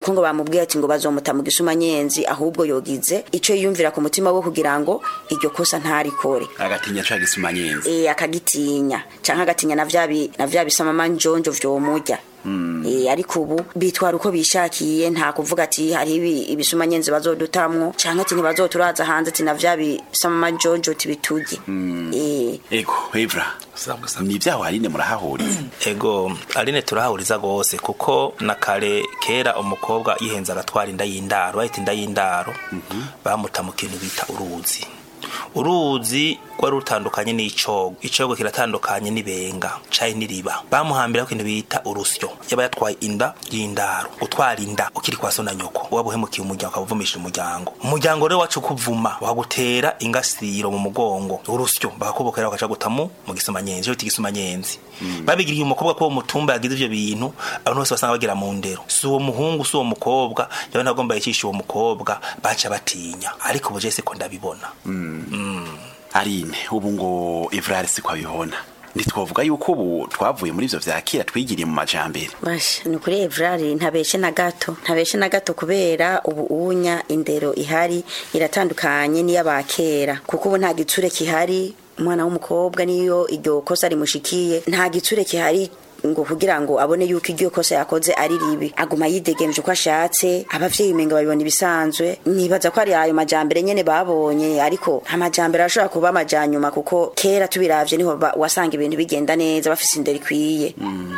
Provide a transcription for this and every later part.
kuko ngo bamubwiye ati ngo bazomuta mu gisuma nyenzi ahubwo yogize ico yiyumvira ku mutima we kugira ngo iryo kosa ntarikore agatinya ca gisuma nyenzi akagitinya canke agatinya na vya bisamama njonjo vyomurya ariko ubu bitwara uko bishakiye nta kuvuga ati hari ibisuma nyenzi bazodutamwo canke ati ntibazoturaza hanze ati na vya bisamama njonjo tibituge ego Evra ni vyaho Aline murahahuriza ego Aline turahahuriza gose kuko na kare kera umukobwa yihenza agatwara inda y'indaro bahita inda y'indaro bamuta mu kintu bita uruzi kwa rutandukanye n'icogo kiratandukanye nibenga caye niriba bamuhambira ko kintu bita urusyo yaba yatwaye inda y'indaro utwara inda ukiri kwa so na nyoko wabuhemukiye umuryango akavumisha umuryango rero wacu kuvuma wagutera ingasiro mu mugongo urusyo bakubokera bakaca gutamu mu gisuma nyenzi cyo gisuma nyenzi babigiriye umukobwa ko umutumba yagize ivyo bintu abantu bose basanga bagira mu ndero si uwo muhungu si uwo mukobwa yaba ntagomba yicisha uwo mukobwa baca batinya ariko buje se ko ndabibona Aline ubu ngo Evrard si kwabihona nitwovuga yuko ubu twavuye muri ivyo vyakira twigiriye mu majambere basha nukuri Evrard ntabeshe na gato kubera ubu unya indero ihari iratandukanye n'iyabakera kuko ubu nta gitsure kihari umwana w'umukobwa niyo iryo kosa rimushikiye nta gitsure kihari ngo kugira ngo abone yuko iryo kosa yakoze ari ribi aguma yidegemje uko ashatse abavyeyi menga babibona ibisanzwe nibaza ko ari ayo majambere nyene babonye ariko amajambere ashobora kuba amajanyuma kuko kera tubiravye niho wasanga ibintu bigenda neza bafise indero ikwiye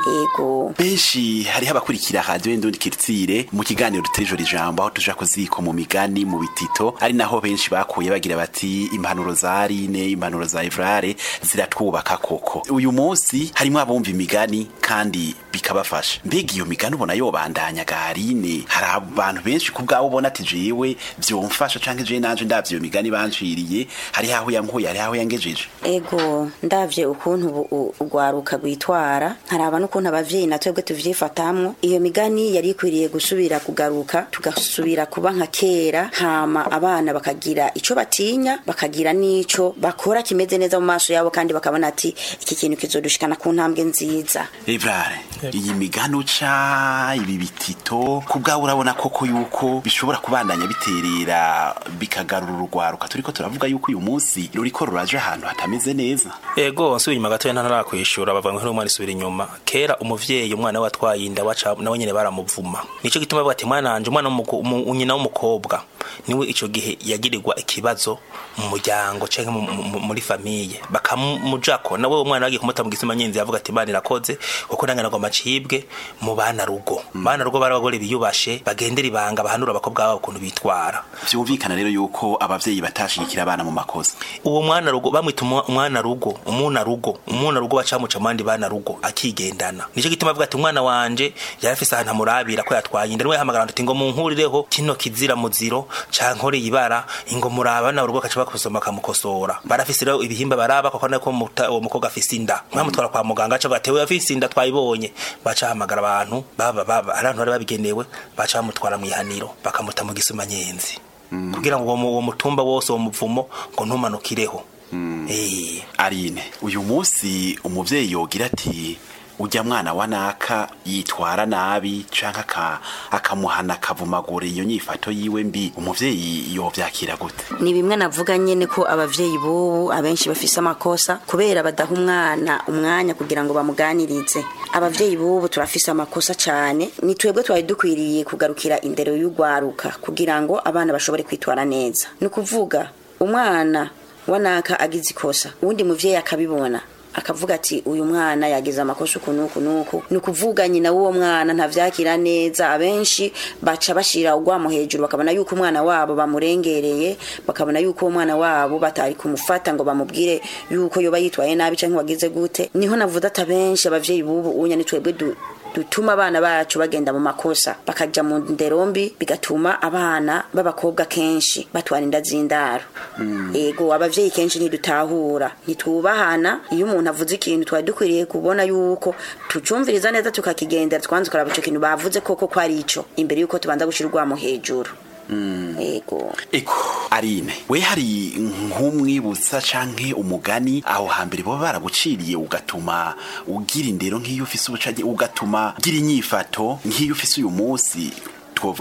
yego benshi hari abakurikira radio Indundi Kiritsire mu kiganiro rutejora ijambo aho tuja kuziko mu migani mu bitito ari naho benshi bakuye bagira bati impanuro za Aline impanuro za Evrard ziratwubaka koko uyu munsi harimo abumva imigani kandi bikabafasha mbega iyo migani ubona yobandanya Aline hari abantu benshi kubgaho ubona ati jewe vyomfasha canke je nanje ndavye iyo migani banciriye hari aho yankuye hari aho yangejeje ego ndavye ukuntu ugwaruka gwitwara hari abantu ukuntu abavyeyi natwebwe tuvyifatamwo iyo migani yari ikwiriye gusubira kugaruka tugasubira kuba nka kera hama abana bakagira ico batinya bakagira nico bakora kimeze neza mu maso yabo kandi bakabona ati iki kintu kizodushikana ku ntambwe nziza Evrard iyi migano ca ibi bitito kubgaho urabona koko yuko bishobora kubandanya biterera bikagarura urugwaruka turiko turavuga yuko uyu munsi ruriko ruraje ahantu hatameze neza ego nsubiye inyuma gato ntarakwishura bavanga nk'umwana isubira inyuma kera umuvyeyi umwana watwaye inda waca nawe nyene baramuvuma nico gituma bavuga ati mwana wanje umwana unyina w'umukobwa niwe ico gihe yagirirwa ikibazo mu muryango canke muri famille bakamujako nawe umwana wagiye kumuta mu gisima nyenzi yavuga ati bana irakoze kuko nangana ngo macibwe mu bana rugo barabagore biyubashe bagendera ibanga bahanura abakobwa babo ukuntu bitwara vyumvikana rero yuko abavyeyi batashikira abana mu makosa uwo mwana rugo bamwita umwana rugo umuna rugo bacamuca mandi bana rugo akigendana nico gituma avuga ati umwana wanje yarafise ahantu amurabira ko yatwaye inda niwe yahamagara ati ngo munkurireho kino kizira muziro cankore ibara ingo muraba na rugo kaca bakusoma kamukosora barafise rero ibihimba baraba kuko nako uwo mukobwa afise inda mwamutwara kwa muganga aca batewe afise inda twayibonye baca hamagara abantu abantu bari babigenewe baca bamutwara mu ihaniro bakamuta mu gisuma nyenzi kugira ngo uwo mutumba wose uwo muvumo ngo ntumanukireho Aline uyu munsi umuvyeyi yogira ati ujya mwana wa naka yitwara nabi canka akamuhana kavumagura iyo nyifato yiwe mbi umuvyeyi yovyakira gute ni bimwe navuga nyene ko abavyeyi bobu abenshi bafise amakosa kubera badaha umwanya kugira ngo bamuganirize abavyeyi bobu turafise amakosa cyane ni twebwe twari dukwiriye kugarukira indero y'ugwaruka kugira ngo abana bashobore kwitwara neza no kuvuga umwana wanaka agize ikosa undi muvyeyi akabibona akavuga ati uyu mwana yagize amakosa ukunuku nukuvuga nyina w'uwo mwana ntavyakira neza abenshi baca bashira ugwamo hejuru bakabona yuko umwana wabo bamurengereye bakabona yuko uwo mwana wabo batari kumufata ngo bamubwire yuko yoba yitwaye nabi canke wagize gute niho navuga ati abenshi abavyeyi bubu unya ni twebwe dutuma abana bacu bagenda mu makosa bakaja mu nderombi bigatuma abana b'abakobwa kenshi batwara inda z'indaro ego abavyeyi kenshi ntidutahura ntitubahana iyo umuntu avuze ikintu twari dukwiriye kubona yuko tucumviriza neza tukakigendera twanze kuraba ico kintu bavuze koko ko ari ico imbere yuko tubanza gushira urwamo hejuru ego Aline we hari nk'umwibutsa canke umugani aho hambere bo baraguciriye ugatuma ugira indero nk'iyo ufise ubucaje ugatuma gira inyifato nk'iyo ufise uyu munsi